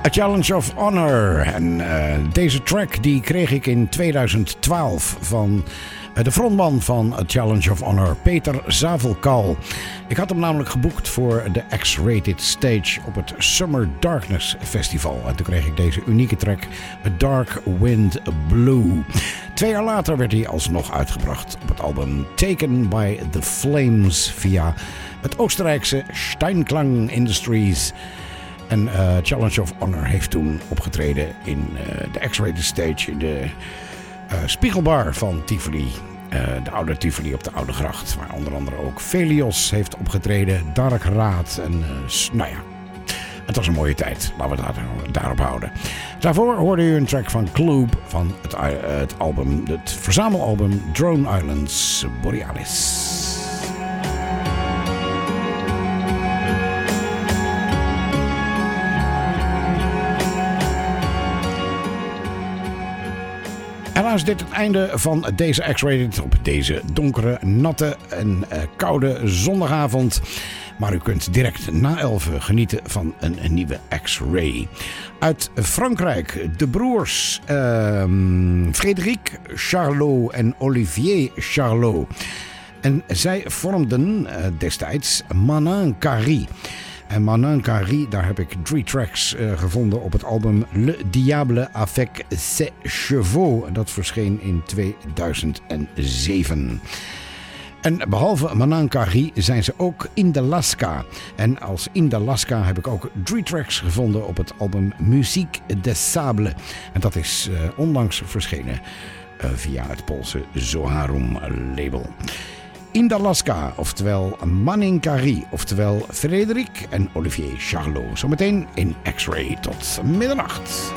A Challenge of Honor. En deze track die kreeg ik in 2012 van de frontman van A Challenge of Honor, Peter Zavelkal. Ik had hem namelijk geboekt voor de X-Rated Stage op het Summer Darkness Festival. En toen kreeg ik deze unieke track, A Dark Wind Blue. 2 jaar later werd hij alsnog uitgebracht op het album Taken by the Flames via het Oostenrijkse Steinklang Industries. En Challenge of Honor heeft toen opgetreden in de X-Rated Stage in de Spiegelbar van Tivoli. De oude Tivoli op de Oude Gracht. Waar onder andere ook Velios heeft opgetreden. Dark Raad. En nou ja, het was een mooie tijd. Laten we het daarop houden. Daarvoor hoorde u een track van Kloob van het album, het verzamelalbum Drone Islands Borealis. Helaas is dit het einde van deze X-Rated op deze donkere, natte en koude zondagavond. Maar u kunt direct na 11 genieten van een nieuwe X-Ray. Uit Frankrijk, de broers Frédéric Charlot en Olivier Charlot. En zij vormden destijds Manin Carré. En Manin Carré, daar heb ik 3 tracks gevonden op het album Le Diable avec ses chevaux. Dat verscheen in 2007. En behalve Manin Carré zijn ze ook Indalaska. En als Indalaska heb ik ook 3 tracks gevonden op het album Musique des Sables. En dat is onlangs verschenen via het Poolse Zoharum label. Indalaska, oftewel Manin Carré, oftewel Frédéric en Olivier Charlot. Zometeen in X-Ray tot middernacht.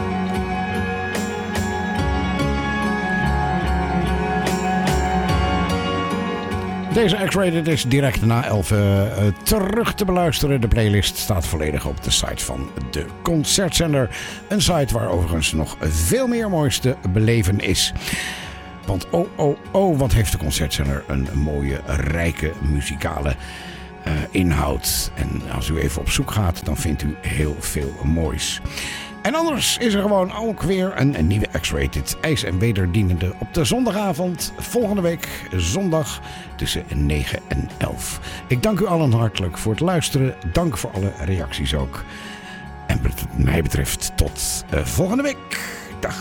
Deze X-Rated is direct na 11 terug te beluisteren. De playlist staat volledig op de site van de Concertzender. Een site waar overigens nog veel meer moois te beleven is. Want wat heeft de Concertzender een mooie, rijke muzikale inhoud. En als u even op zoek gaat, dan vindt u heel veel moois. En anders is er gewoon ook weer een nieuwe X-Rated ijs- en wederdienende op de zondagavond. Volgende week zondag tussen 9 en 11. Ik dank u allen hartelijk voor het luisteren. Dank voor alle reacties ook. En wat mij betreft tot volgende week. Dag.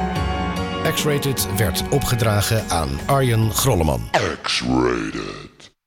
X-Rated werd opgedragen aan Arjen Grolleman. X-Rated.